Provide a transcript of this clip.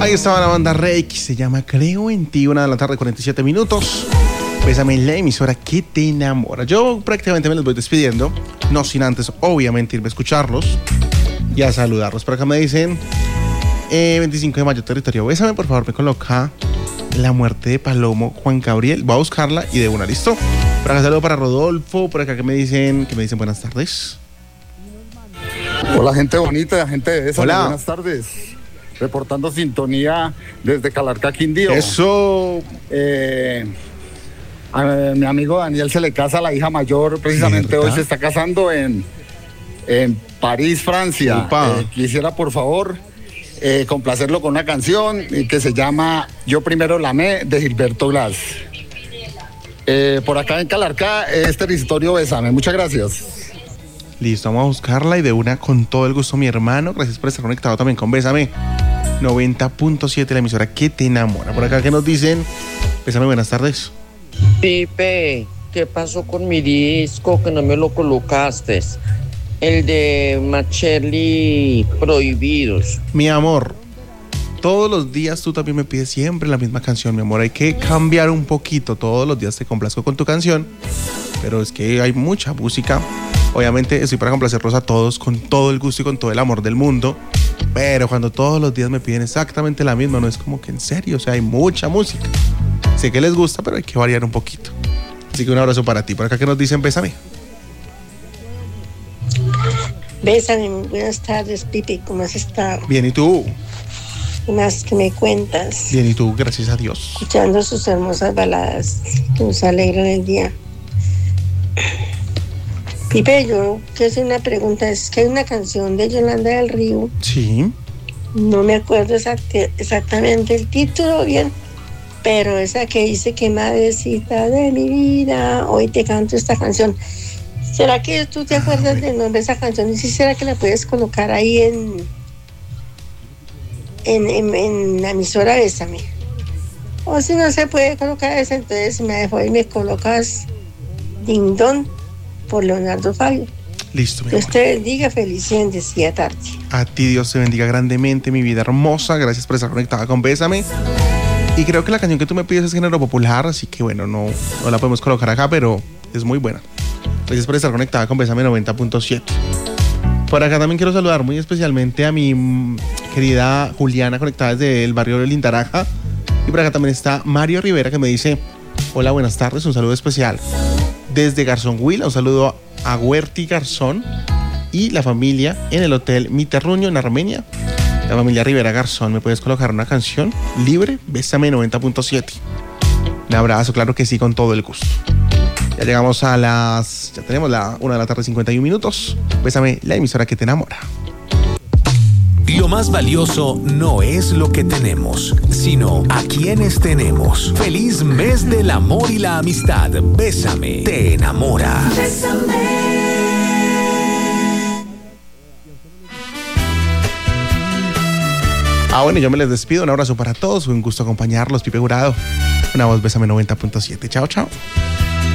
Ahí estaba la banda Reiki, se llama Creo en ti, 1:47 p.m. Bésame en la emisora que te enamora. Yo prácticamente me les voy despidiendo, no sin antes, obviamente, irme a escucharlos y a saludarlos. Por acá me dicen, 25 de mayo, territorio. Bésame, por favor, me coloca La muerte de Palomo, Juan Gabriel. Voy a buscarla y de una, ¿listo? Por acá saludo para Rodolfo, por acá que me dicen buenas tardes. Hola, gente bonita, gente de esa. Hola. Buenas tardes. Reportando sintonía desde Calarcá, Quindío. Eso. A mi amigo Daniel se le casa la hija mayor, precisamente ¿Verdad? hoy se está casando en París, Francia. Quisiera, por favor, complacerlo con una canción que se llama Yo primero la amé, de Gilberto Blas. Por acá en Calarcá es territorio Bésame. Muchas gracias. Listo, vamos a buscarla y de una con todo el gusto, mi hermano. Gracias por estar conectado también con Bésame 90.7, la emisora que te enamora. Por acá que nos dicen, Bésame, buenas tardes. Pipe, ¿qué pasó con mi disco que no me lo colocaste? El de Macherly Prohibidos. Mi amor, todos los días tú también me pides siempre la misma canción, mi amor. Hay que cambiar un poquito. Todos los días te complazco con tu canción, pero es que hay mucha música. Obviamente estoy para complacerlos a todos con todo el gusto y con todo el amor del mundo, pero cuando todos los días me piden exactamente la misma, no es como que en serio, o sea, hay mucha música. Sé que les gusta, pero hay que variar un poquito. Así que un abrazo para ti. Por acá que nos dicen, Bésame. Bésame, buenas tardes, Pipe, ¿cómo has estado? Bien, ¿y tú? ¿Qué más que me cuentas? Bien, ¿y tú? Gracias a Dios. Escuchando sus hermosas baladas que nos alegran el día. Pipe, yo quiero hacer una pregunta. Es que hay una canción de Yolanda del Río. Sí. No me acuerdo exactamente el título bien, pero esa que dice que madrecita de mi vida, hoy te canto esta canción. ¿Será que tú te acuerdas del nombre de esa canción? ¿Y si será que la puedes colocar ahí en la emisora Bésame? O si no se puede colocar esa, entonces me dejo y me colocas Ding Dong por Leonardo Fabio. Listo, mi Dios amor. te bendiga, feliz y bendecida tarde. A ti Dios te bendiga grandemente, mi vida hermosa. Gracias por estar conectada con Bésame. Y creo que la canción que tú me pides es género popular, así que bueno, no la podemos colocar acá, pero es muy buena. Gracias por estar conectada con Bésame 90.7. Por acá también quiero saludar muy especialmente a mi querida Juliana, conectada desde el barrio de Lindaraja. Y por acá también está Mario Rivera, que me dice, hola, buenas tardes, un saludo especial desde Garzón Huila, un saludo a Huerti Garzón y la familia en el hotel Mi Terruño en Armenia. La familia Rivera Garzón, ¿me puedes colocar una canción libre? Bésame 90.7. Un abrazo, claro que sí, con todo el gusto. Ya llegamos ya tenemos la 1:51 p.m. Bésame, la emisora que te enamora. Lo más valioso no es lo que tenemos, sino a quienes tenemos. Feliz mes del amor y la amistad. Bésame, te enamora. Bésame. Bueno, yo me les despido. Un abrazo para todos. Fue un gusto acompañarlos. Pipe Jurado. Una voz, Bésame 90.7. Chao, chao.